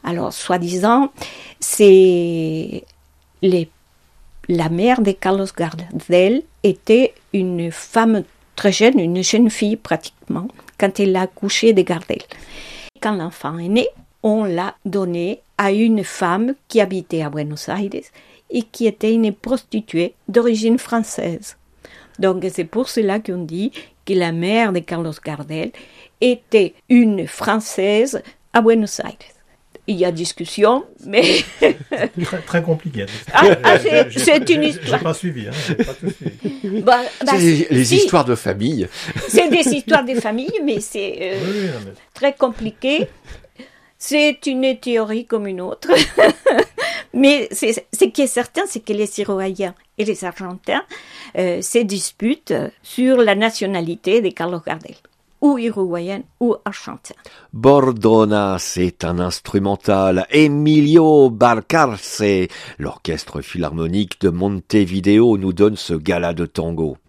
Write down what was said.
Alors, soi-disant, c'est la mère de Carlos Gardel était une femme très jeune, une jeune fille pratiquement, quand elle a accouché de Gardel. Quand l'enfant est né, on l'a donné à une femme qui habitait à Buenos Aires et qui était une prostituée d'origine française. Donc c'est pour cela qu'on dit que la mère de Carlos Gardel était une Française à Buenos Aires. Il y a discussion, mais... très, très compliqué. C'est une histoire. J'ai pas suivi, j'ai pas tout suivi. C'est les histoires de famille. C'est des histoires de famille, mais c'est très compliqué. C'est une théorie comme une autre. Mais ce qui est certain, c'est que les Uruguayens et les Argentins se disputent sur la nationalité de Carlos Gardel, ou uruguayen ou argentin. Bordona, c'est un instrumental. Emilio Balcarce, l'orchestre philharmonique de Montevideo, nous donne ce gala de tango.